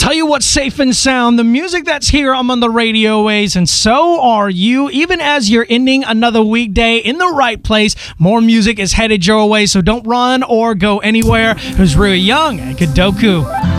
tell you what's safe and sound. The music that's here, I'm on the radio waves, and so are you. Even as you're ending another weekday in the right place, more music is headed your way, so don't run or go anywhere. Who's really young at Kadoku.